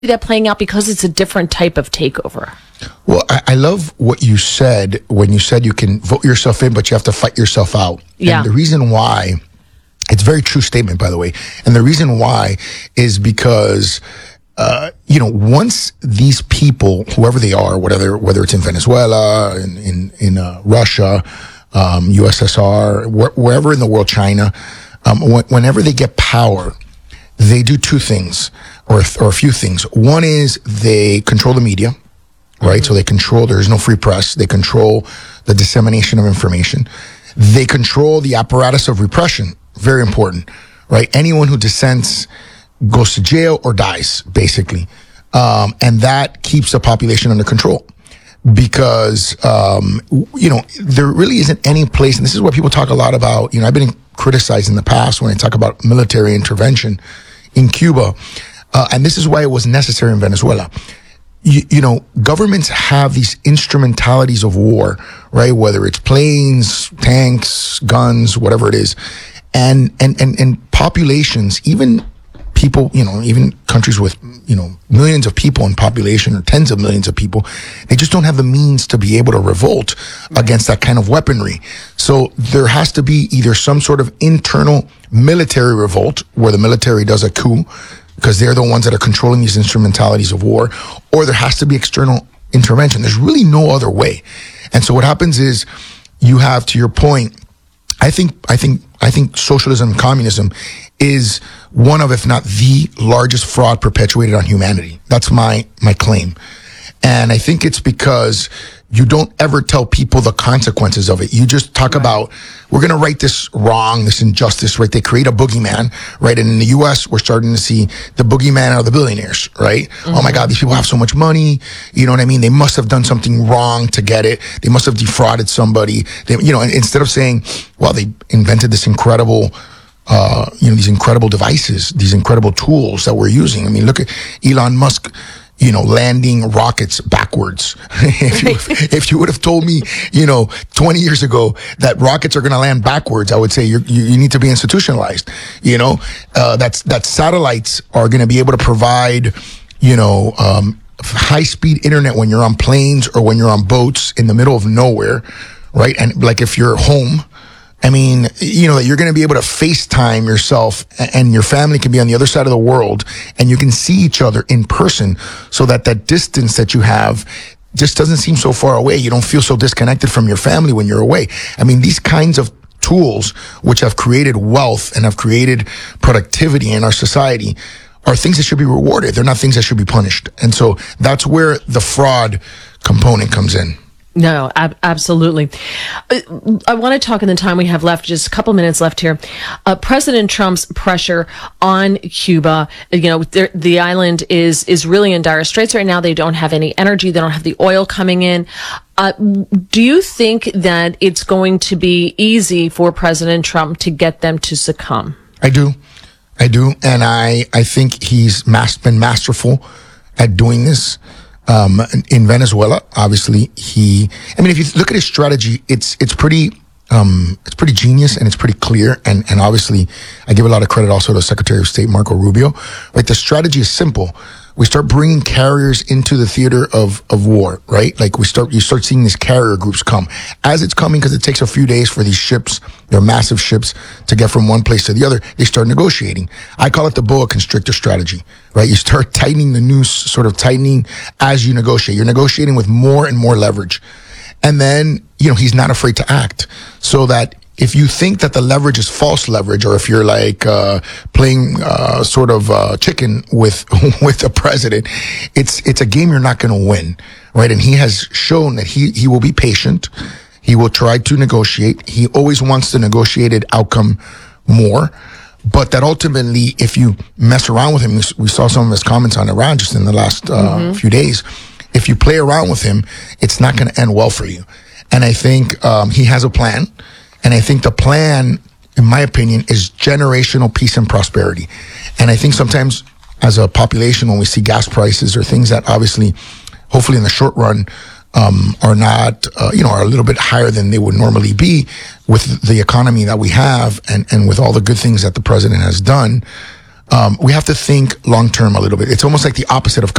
that playing out because it's a different type of takeover? Well, I love what you said when you said you can vote yourself in, but you have to fight yourself out. Yeah. And the reason why, it's a very true statement, by the way. And the reason why is because, once these people, whoever they are, whether it's in Venezuela, in Russia, USSR, wherever in the world, China, whenever they get power, they do two things or a few things. One is they control the media, right? So they control, there's no free press. They control the dissemination of information. They control the apparatus of repression. Very important, right? Anyone who dissents goes to jail or dies, basically. And that keeps the population under control. Because, there really isn't any place, and this is what people talk a lot about. I've been criticized in the past when I talk about military intervention in Cuba. And this is why it was necessary in Venezuela. Governments have these instrumentalities of war, right? Whether it's planes, tanks, guns, whatever it is. And populations, even people, even countries with, millions of people in population or tens of millions of people, they just don't have the means to be able to revolt against that kind of weaponry. So there has to be either some sort of internal military revolt where the military does a coup because they're the ones that are controlling these instrumentalities of war, or there has to be external intervention. There's really no other way. And so what happens is you have, to your point, I think socialism and communism is one of, if not the largest fraud perpetuated on humanity. That's my claim. And I think it's because you don't ever tell people the consequences of it. You just talk about, we're going to right this wrong, this injustice, right? They create a boogeyman, right? And in the U.S., we're starting to see the boogeyman are the billionaires, right? Mm-hmm. Oh my God, these people have so much money. You know what I mean? They must have done something wrong to get it. They must have defrauded somebody. Instead of saying, well, they invented this incredible, these incredible devices, these incredible tools that we're using. I mean, look at Elon Musk, landing rockets backwards. If you would have told me, 20 years ago that rockets are going to land backwards, I would say you need to be institutionalized. That satellites are going to be able to provide, high speed internet when you're on planes or when you're on boats in the middle of nowhere, right? And like if you're home, I mean, that you're going to be able to FaceTime yourself and your family can be on the other side of the world and you can see each other in person so that distance that you have just doesn't seem so far away. You don't feel so disconnected from your family when you're away. I mean, these kinds of tools which have created wealth and have created productivity in our society are things that should be rewarded. They're not things that should be punished. And so that's where the fraud component comes in. No, absolutely. I want to talk in the time we have left, just a couple minutes left here. President Trump's pressure on Cuba, the island is really in dire straits right now. They don't have any energy. They don't have the oil coming in. Do you think that it's going to be easy for President Trump to get them to succumb? I do. And I think he's been masterful at doing this. In Venezuela, obviously, if you look at his strategy, it's pretty genius and it's pretty clear. And obviously, I give a lot of credit also to Secretary of State Marco Rubio. Right, the strategy is simple. We start bringing carriers into the theater of war, right? Like you start seeing these carrier groups come as it's coming because it takes a few days for these ships, they're massive ships, to get from one place to the other. They start negotiating. I call it the boa constrictor strategy, right? You start tightening the noose, sort of tightening as you negotiate. You're negotiating with more and more leverage. And then, he's not afraid to act so that if you think that the leverage is false leverage, or if you're like playing chicken with the president, it's a game you're not going to win, right? And he has shown that he will be patient. He will try to negotiate. He always wants the negotiated outcome more. But that ultimately, if you mess around with him, we saw some of his comments on Iran just in the last few days. If you play around with him, it's not going to end well for you. And I think he has a plan. And I think the plan, in my opinion, is generational peace and prosperity. And I think sometimes as a population, when we see gas prices or things that obviously, hopefully in the short run, are not, are a little bit higher than they would normally be with the economy that we have and with all the good things that the president has done, we have to think long term a little bit. It's almost like the opposite of